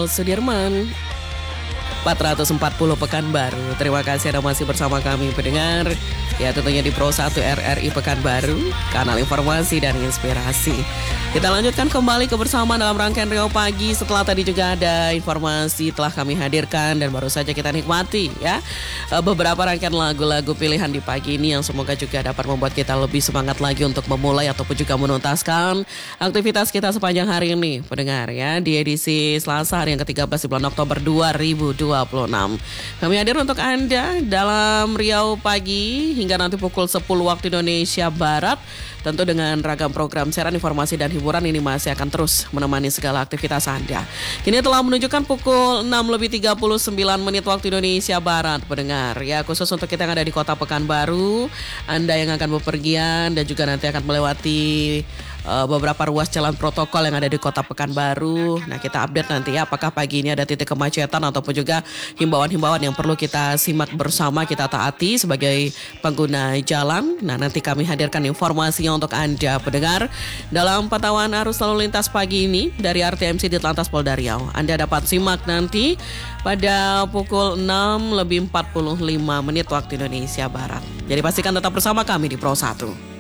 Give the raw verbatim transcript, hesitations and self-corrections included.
Jenderal Sudirman empat ratus empat puluh Pekanbaru. Terima kasih Anda masih bersama kami pendengar. Ya tentunya di Pro satu R R I Pekanbaru, kanal informasi dan inspirasi. Kita lanjutkan kembali kebersamaan dalam rangkaian Riau Pagi. Setelah tadi juga ada informasi telah kami hadirkan dan baru saja kita nikmati ya beberapa rangkaian lagu-lagu pilihan di pagi ini yang semoga juga dapat membuat kita lebih semangat lagi untuk memulai ataupun juga menuntaskan aktivitas kita sepanjang hari ini pendengar ya di edisi Selasa hari yang ke tiga belas di bulan Oktober dua ribu dua puluh enam. Kami hadir untuk Anda dalam Riau Pagi hingga nanti pukul sepuluh waktu Indonesia Barat. Tentu dengan ragam program siaran informasi dan hiburan ini masih akan terus menemani segala aktivitas Anda. Kini telah menunjukkan pukul enam lebih tiga puluh sembilan menit waktu Indonesia Barat pendengar. Ya khusus untuk kita yang ada di kota Pekanbaru, Anda yang akan bepergian dan juga nanti akan melewati uh, beberapa ruas jalan protokol yang ada di kota Pekanbaru. Nah kita update nanti ya apakah pagi ini ada titik kemacetan ataupun juga himbauan-himbauan yang perlu kita simak bersama, kita taati sebagai pengguna jalan. Nah nanti kami hadirkan informasinya untuk Anda pendengar dalam pantauan arus lalu lintas pagi ini dari R T M C Ditlantas Polda Riau. Anda dapat simak nanti pada pukul enam lebih empat puluh lima menit waktu Indonesia Barat. Jadi pastikan tetap bersama kami di Pro satu.